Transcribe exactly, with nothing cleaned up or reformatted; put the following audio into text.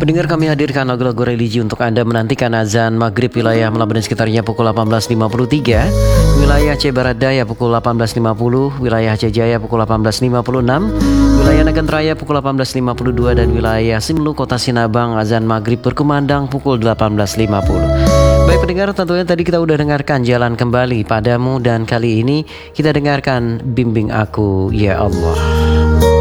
Pendengar, kami hadirkan lagu-lagu religi untuk Anda menantikan azan maghrib wilayah Melbourne dan sekitarnya pukul delapan belas lima puluh tiga, wilayah Aceh Barat Daya pukul delapan belas lima puluh, wilayah Aceh Jaya pukul delapan belas lima puluh enam, wilayah Nagan Raya pukul delapan belas lima puluh dua, dan wilayah Simelu Kota Sinabang azan maghrib berkumandang pukul delapan belas lima puluh. Baik pendengar, tentunya tadi kita udah dengarkan Jalan Kembali Padamu, dan kali ini kita dengarkan Bimbing Aku Ya Allah.